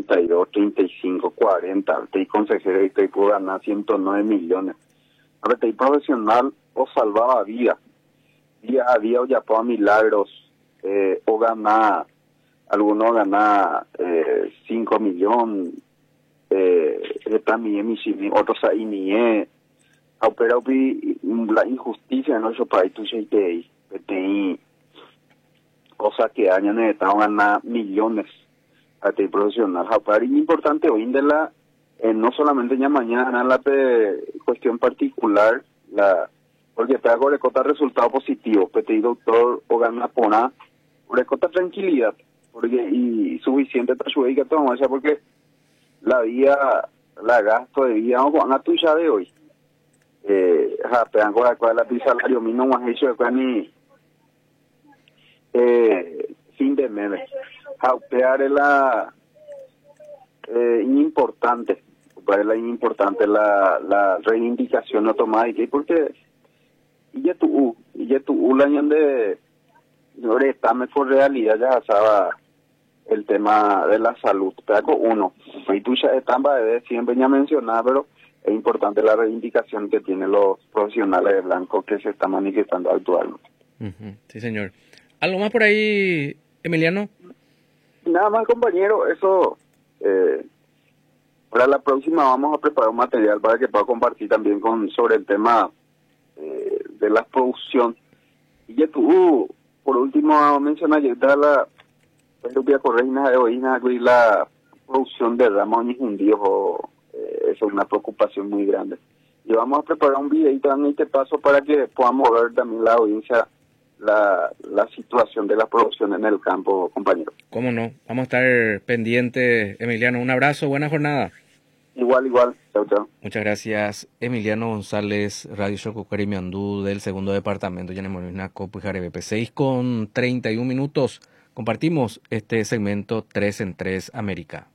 32, 35, 40. Estoy consejero y estoy por ganar 109 millones. Ahora estoy profesional o salvaba vida. Día a día o ya para milagros. O ganar, algunos ganar 5 millones. También otros ahí ni es. Pero la injusticia en nuestro país, tú sabes que hay cosas que años necesitamos ganar millones a ti profesional. Es importante hoy de la, no solamente ya mañana, la cuestión particular, porque te hago recota resultado positivo, te doctor o gana pona, recota tranquilidad, porque y suficiente para su que tomamos, porque la vida, la gasto de vida, no con la tuya de hoy. Pegan con la pizza salario mínimo más hecho de ni fin de mes. Jaupear es la importante, la reivindicación automática, y porque y tu la año de está mejor realidad ya estaba el tema de la salud, pero uno y tú ya están siempre ya mencionaba, pero es importante la reivindicación que tienen los profesionales de blanco que se están manifestando actualmente. Sí, señor. ¿Algo más por ahí, Emiliano? Nada más, compañero, eso para la próxima vamos a preparar un material para que pueda compartir también sobre el tema de la producción. Y ya tú, por último, mencionaste la producción de ramos y judíos, eso es una preocupación muy grande. Y vamos a preparar un videito en este paso para que podamos ver también la audiencia la situación de la producción en el campo, compañero. ¿Cómo no? Vamos a estar pendientes, Emiliano. Un abrazo, buena jornada. Igual. Chao. Muchas gracias, Emiliano González, Radio Shokucari Miandú del segundo departamento, Yanemolina Copo y Jarebepe. 6:31. Compartimos este segmento 3 en 3 América.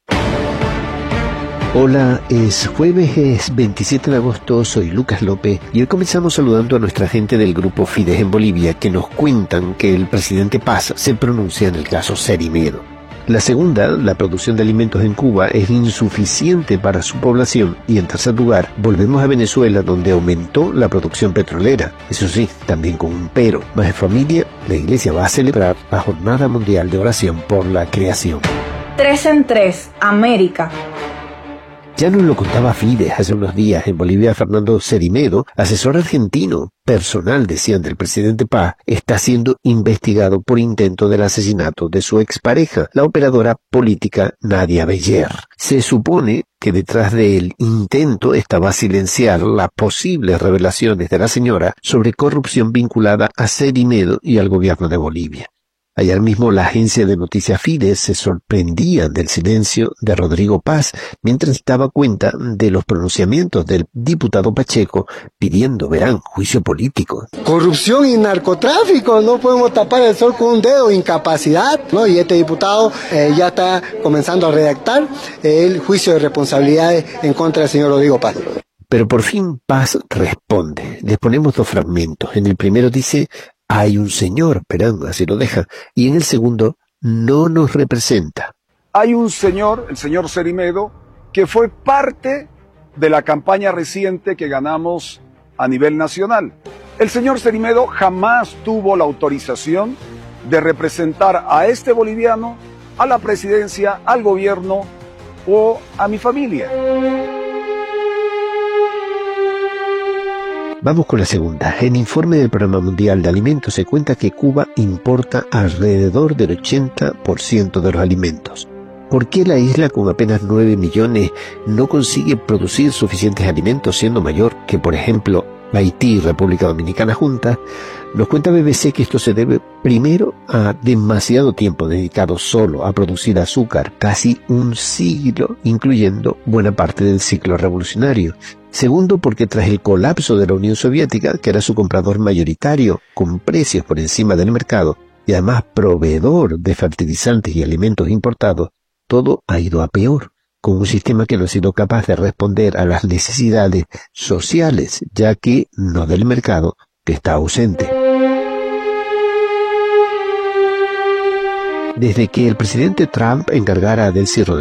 Hola, es jueves, es 27 de agosto, soy Lucas López y hoy comenzamos saludando a nuestra gente del grupo Fides en Bolivia que nos cuentan que el presidente Paz se pronuncia en el caso Cerimedo. La segunda, la producción de alimentos en Cuba es insuficiente para su población y en tercer lugar, volvemos a Venezuela donde aumentó la producción petrolera. Eso sí, también con un pero. Más de familia, la iglesia va a celebrar la Jornada Mundial de Oración por la Creación. 3 en 3 América. Ya nos lo contaba Fides hace unos días. En Bolivia, Fernando Cerimedo, asesor argentino, personal, decían, del presidente Paz, está siendo investigado por intento del asesinato de su expareja, la operadora política Nadia Beller. Se supone que detrás del intento estaba silenciar las posibles revelaciones de la señora sobre corrupción vinculada a Cerimedo y al gobierno de Bolivia. Ayer mismo la agencia de noticias Fides se sorprendía del silencio de Rodrigo Paz mientras daba cuenta de los pronunciamientos del diputado Pacheco pidiendo, verán, juicio político. Corrupción y narcotráfico, no podemos tapar el sol con un dedo, incapacidad, ¿no? Y este diputado ya está comenzando a redactar el juicio de responsabilidades en contra del señor Rodrigo Paz. Pero por fin Paz responde. Les ponemos dos fragmentos. En el primero dice: hay un señor, verán, así lo deja. Y en el segundo, no nos representa. Hay un señor, el señor Cerimedo, que fue parte de la campaña reciente que ganamos a nivel nacional. El señor Cerimedo jamás tuvo la autorización de representar a este boliviano, a la presidencia, al gobierno o a mi familia. Vamos con la segunda. En informe del Programa Mundial de Alimentos se cuenta que Cuba importa alrededor del 80% de los alimentos. ¿Por qué la isla con apenas 9 millones no consigue producir suficientes alimentos siendo mayor que, por ejemplo, Haití y República Dominicana juntas? Nos cuenta BBC que esto se debe primero a demasiado tiempo dedicado solo a producir azúcar, casi un siglo, incluyendo buena parte del ciclo revolucionario. Segundo, porque tras el colapso de la Unión Soviética, que era su comprador mayoritario, con precios por encima del mercado, y además proveedor de fertilizantes y alimentos importados, todo ha ido a peor, con un sistema que no ha sido capaz de responder a las necesidades sociales, ya que no del mercado, que está ausente. Desde que el presidente Trump encargara a Delcy